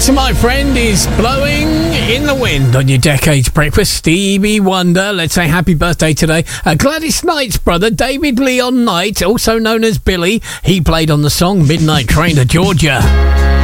This, my friend, is Blowing in the Wind on your Decades Breakfast. Stevie Wonder. Let's say happy birthday today. Gladys Knight's brother, David Leon Knight, also known as Billy. He played on the song Midnight Train to Georgia.